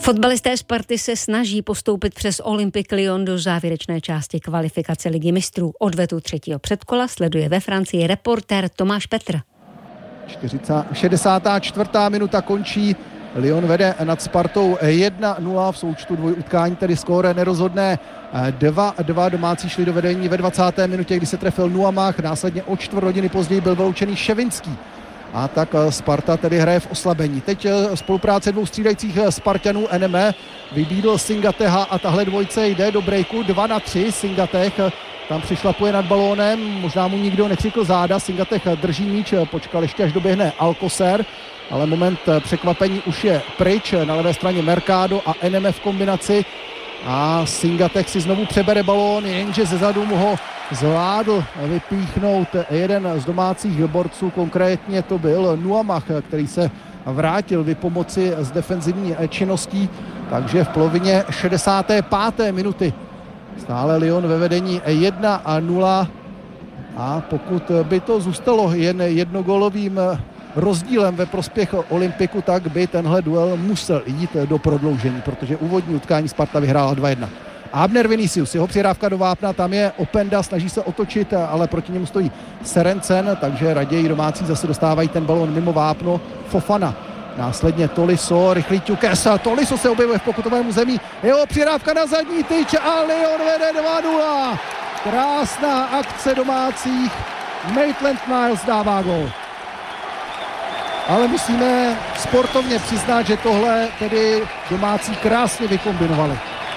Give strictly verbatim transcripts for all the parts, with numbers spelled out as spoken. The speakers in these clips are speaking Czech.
Fotbalisté Sparty se snaží postoupit přes Olympique Lyon do závěrečné části kvalifikace Ligy mistrů. Odvetu třetího předkola sleduje ve Francii reportér Tomáš Petr. šedesátá čtvrtá minuta končí. Lyon vede nad Spartou jedna nula v součtu dvoj utkání, tedy skóre nerozhodné dva dva. Domácí šli do vedení ve dvacáté minutě, kdy se trefil Nuamah, následně o čtvrt hodiny později byl vyloučený Ševinský. A tak Sparta tedy hraje v oslabení. Teď spolupráce dvou střídajících Spartanů N M E vybídl Singateha a tahle dvojce jde do breaku dva na tři. Singatech tam přišlapuje nad balónem, možná mu nikdo nekřikl záda, Singatech drží míč, počkal ještě až doběhne Alcocer, ale moment překvapení už je pryč, na levé straně Mercado a N M E v kombinaci a Singatech si znovu přebere balón, jenže zezadu mu ho zvládl vypíchnout jeden z domácích borců, konkrétně to byl Nuamah, který se vrátil vypomoci s defenzivní činností, takže v polovině šedesáté páté minuty stále Lyon ve vedení jedna nula a pokud by to zůstalo jen jednogólovým rozdílem ve prospěch Olympiku, tak by tenhle duel musel jít do prodloužení, protože úvodní utkání Sparta vyhrála dva jedna. Abner Vinicius, jeho přihrávka do vápna, tam je Openda, snaží se otočit, ale proti němu stojí Serencen, takže raději domácí zase dostávají ten balon mimo vápno. Fofana, následně Tolisso, rychlý ťukes, Tolisso se objevuje v pokutovém území, jeho přihrávka na zadní tyč a Lyon vede dva nula. Krásná akce domácích, Maitland Niles dává gól. Ale musíme sportovně přiznat, že tohle tedy domácí krásně vykombinovali.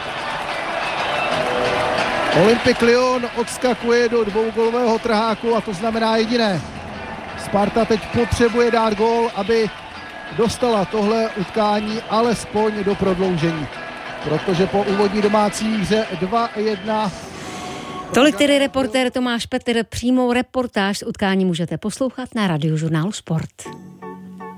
Olympique Lyon odskakuje do dvougolového trháku a to znamená jediné. Sparta teď potřebuje dát gól, aby dostala tohle utkání alespoň do prodloužení. Protože po úvodní domácí hře dva jedna. Tolik tedy reportér Tomáš Petr. Přímou reportáž z utkání můžete poslouchat na Radiožurnálu Sport.